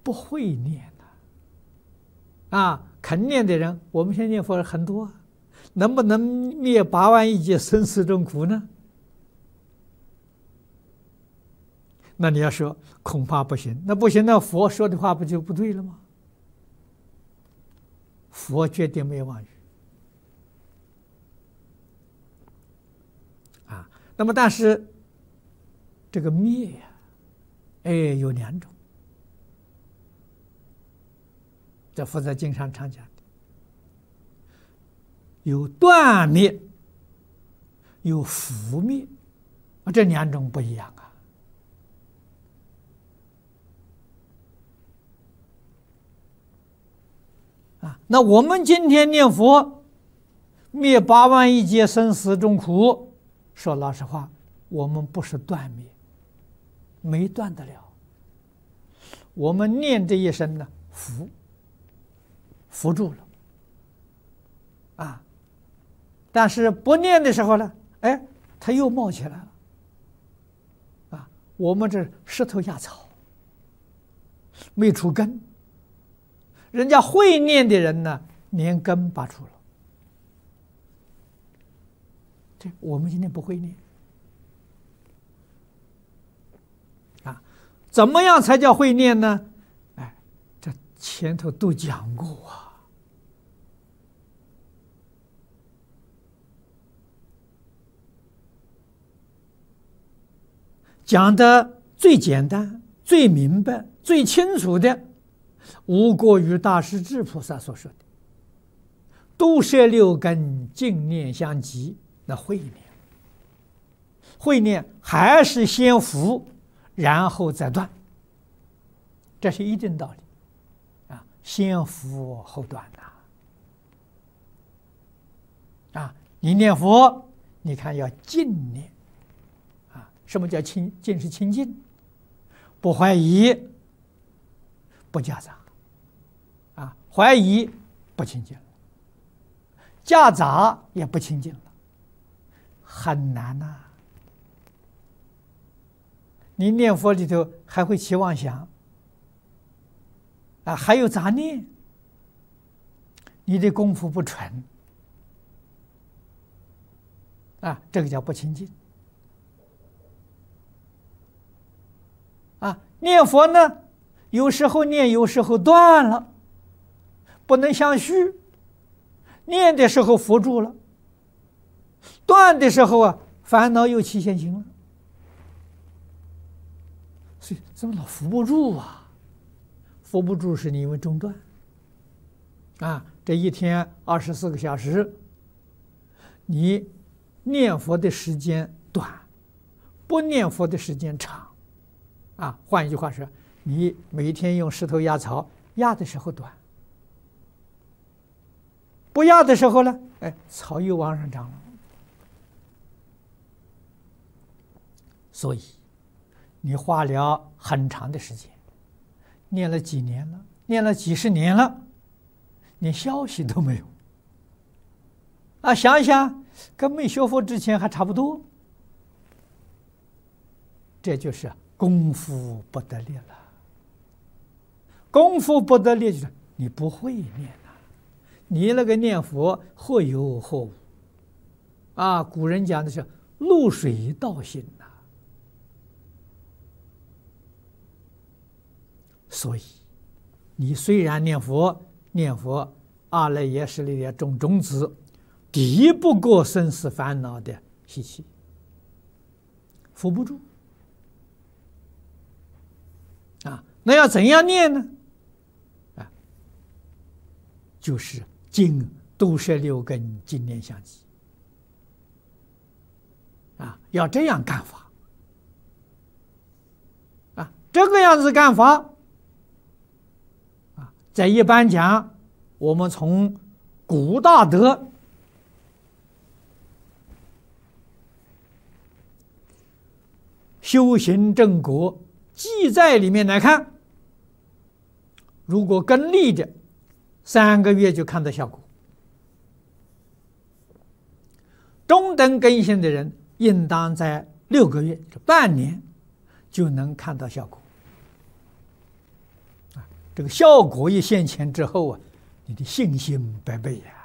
不会念肯念的人，我们现在念佛很多，能不能灭8万亿劫生死中苦呢？那你要说恐怕不行，那不行，那佛说的话不就不对了吗？佛决定没有妄语那么但是这个灭有2种，这佛在经上常讲的，有断灭，有伏灭，这2种不一样那我们今天念佛，灭8万亿劫生死中苦，说老实话，我们不是断灭，没断得了。我们念这一声呢，伏住了但是不念的时候呢，它又冒起来了我们这石头压草，没出根。人家会念的人呢，连根拔出了。这我们今天不会念怎么样才叫会念呢？这前头都讲过讲的最简单、最明白、最清楚的，无过于大势至菩萨所说的都摄6根，净念相继。那会念还是先伏，然后再断，这是一定道理先伏后断你念佛，你看要净念什么叫净？净是清净，不怀疑，不夹杂怀疑不清净了，夹杂也不清净了，很难你念佛里头还会起妄想还有杂念，你的功夫不纯这个叫不清净念佛呢，有时候念，有时候断了，不能相续。念的时候伏住了，断的时候烦恼又起现行了，所以怎么老伏不住伏不住是你因为中断这一天24个小时，你念佛的时间短，不念佛的时间长换一句话说，你每天用石头压草，压的时候短，不压的时候呢，草又往上长了。所以你花了很长的时间，念了几年了，念了几十年了，连消息都没有想一想，跟没学佛之前还差不多。这就是功夫不得力了。功夫不得力就是你不会念你那个念佛或有或无古人讲的是露水道心所以你虽然念佛阿赖耶识里的种子，敌不过生死烦恼的习气，扶不住那要怎样念呢？就是都摄6根，净念相继要这样干法这个样子干法在一般讲，我们从古大德修行正果记载里面来看，如果跟立的3个月就看到效果，中等根性的人应当在6个月，半年就能看到效果这个效果一现前之后啊，你的信心百倍呀！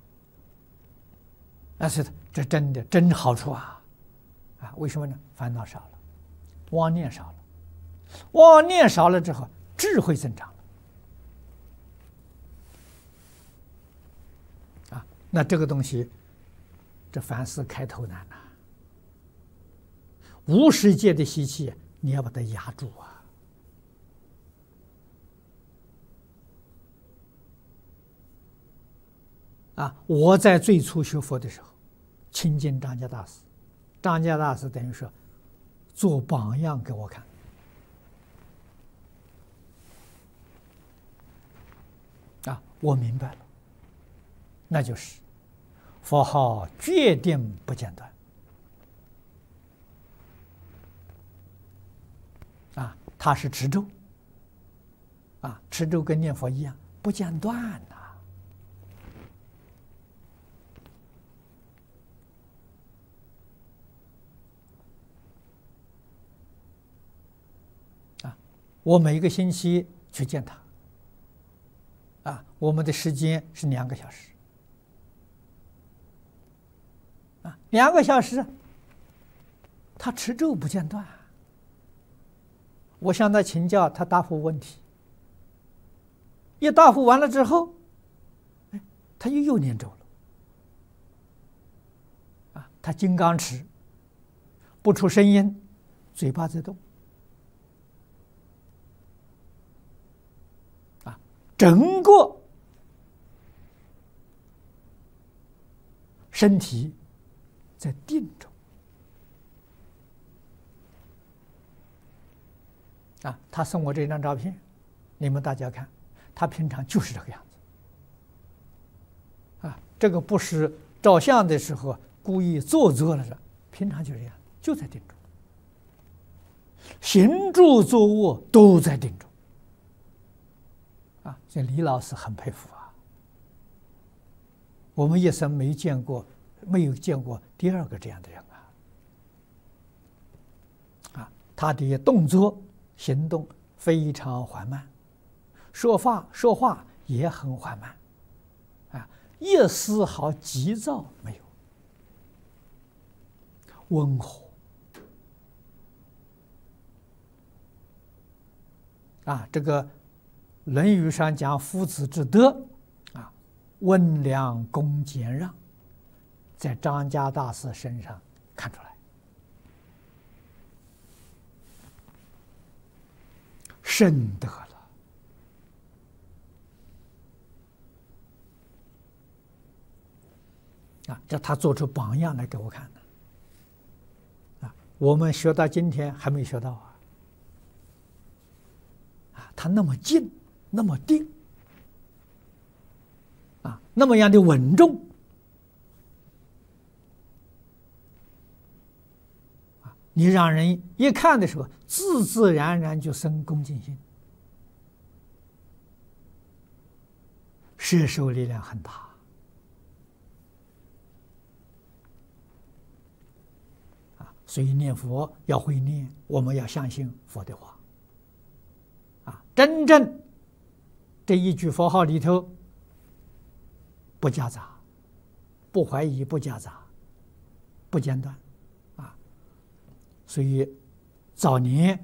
但是这真好处啊！为什么呢？烦恼少了，妄念少了，妄念少了之后，智慧增长了那这个东西，这凡事开头难呐。无世界的习气，你要把它压住我在最初学佛的时候，亲近张家大师，张家大师等于说做榜样给我看我明白了，那就是佛号决定不间断它是持咒持咒跟念佛一样不间断我每一个星期去见他我们的时间是2个小时2个小时他持咒不间断我向他请教，他答复问题，一答复完了之后他又念咒了他金刚持不出声音，嘴巴在动整个身体在定中他送我这张照片，你们大家看，他平常就是这个样子这个不是照相的时候故意做作了的，平常就这样，就在定中，行住坐卧都在定中所以李老师很佩服我们一生没有见过第二个这样的人他的动作行动非常缓慢，说话也很缓慢一丝毫急躁没有，温和这个《论语》上讲夫子之德温良恭俭让，在张家大师身上看出来，深得了叫他做出榜样来给我看的我们学到今天还没学到他那么静，那么定那么样的稳重你让人一看的时候，自自然然就生恭敬心，摄受力量很大所以念佛要会念，我们要相信佛的话真正这一句佛号里头不夹杂，不怀疑，不夹杂，不间断所以早年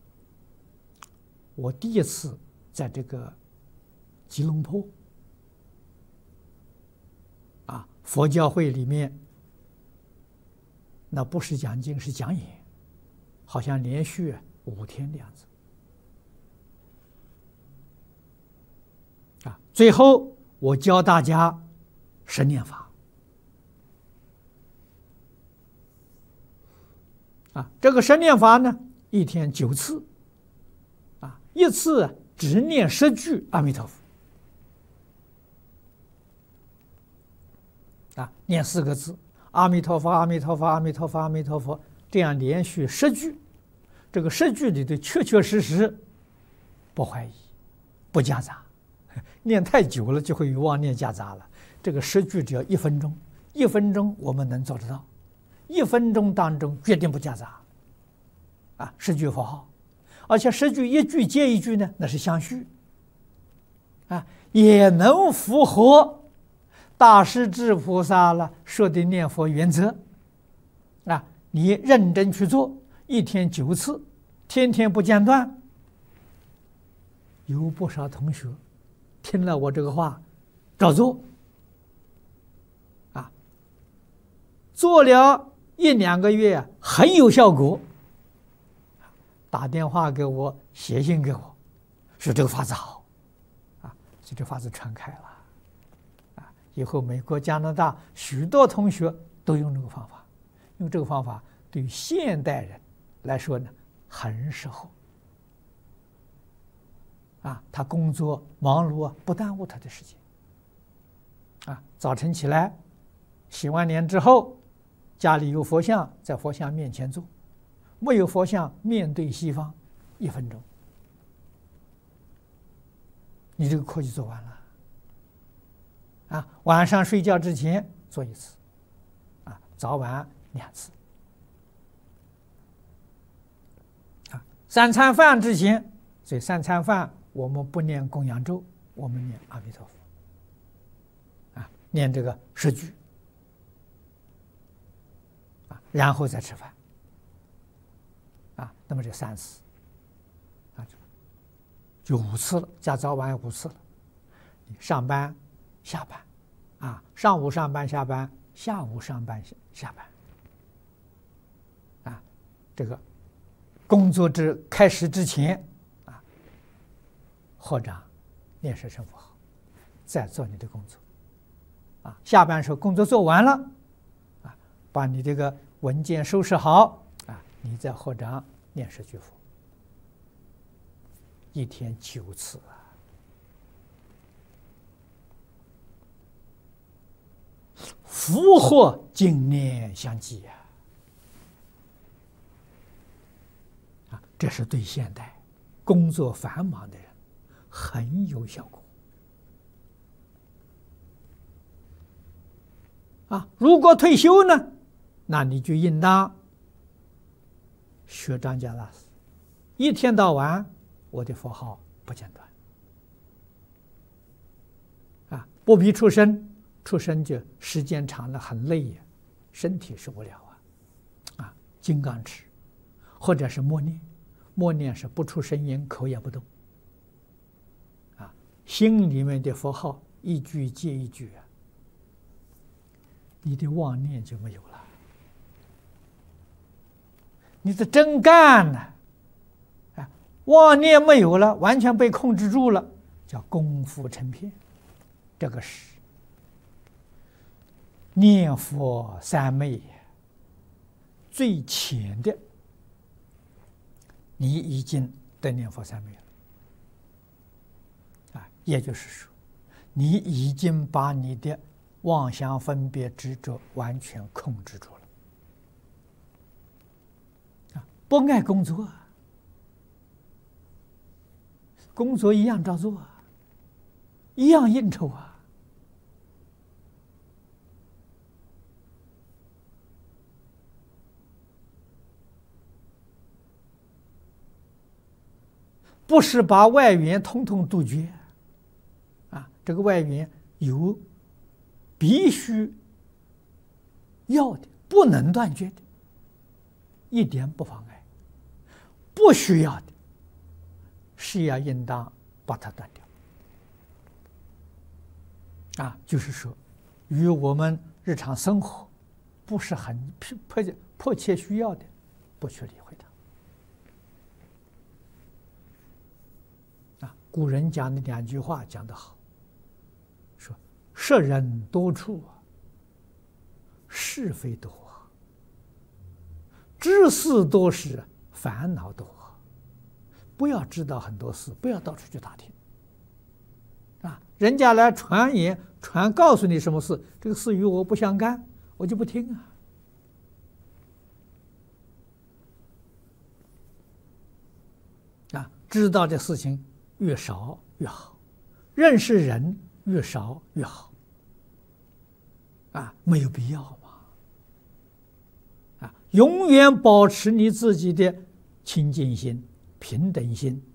我第一次在这个吉隆坡佛教会里面，那不是讲经是讲演，好像连续5天的样子最后我教大家10念法这个10念法呢，一天9次一次只念10句阿弥陀佛念4个字阿弥陀佛，阿弥陀佛，阿弥陀佛，阿弥陀佛，这样连续10句，这个10句里头确确实实不怀疑，不夹杂，念太久了就会有妄念夹杂了。这个10句只要1分钟，1分钟我们能做得到，1分钟当中决定不夹杂10句佛号，而且10句一句接一句呢，那是相续也能符合大势至菩萨了说的念佛原则。你认真去做，一天9次，天天不间断。有不少同学听了我这个话，照做。做了1、2个月，很有效果。打电话给我，写信给我，说这个法子好，所以这法子传开了。以后美国、加拿大许多同学都用这个方法，因为这个方法对于现代人来说呢，很适合。他工作忙碌不耽误他的时间。早晨起来，洗完脸之后，家里有佛像，在佛像面前坐；没有佛像，面对西方，1分钟，你这个课就做完了。晚上睡觉之前做1次，早晚2次。3餐饭之前，所以3餐饭我们不念供养咒，我们念阿弥陀佛，念这个10句，然后再吃饭。那么这3次，就5次了，加早晚5次了。你上班、下班，上午上班下班，下午上班下班，这个工作开始之前，合掌念十声佛号，再做你的工作。下班时候工作做完了，把你这个文件收拾好，你再合掌念10句佛，一天9次福祸经年相继这是对现代工作繁忙的人很有效果。如果退休呢，那你就应当学张家大师，一天到晚我的佛号不间断。不必出生，出生就时间长了很累呀，身体受不了金刚持，或者是默念，默念是不出声音，口也不动，心里面的佛号一句接一句你的妄念就没有了，你的真干呢，妄念没有了，完全被控制住了，叫功夫成片。这个是念佛三昧最浅的，你已经得念佛三昧了。也就是说，你已经把你的妄想分别执着完全控制住了。不爱工作工作一样照做一样应酬不是把外缘统统杜绝这个外缘有必须要的，不能断绝的，一点不妨碍；不需要的，是要应当把它断掉。就是说，与我们日常生活不是很迫切需要的，不去理会它。古人讲的2句话讲得好，说摄人多处是非多，知事多时烦恼多。不要知道很多事，不要到处去打听人家来传言告诉你什么事，这个事与我不相干，我就不听知道的事情越少越好，认识人越少越好没有必要永远保持你自己的清净心、平等心、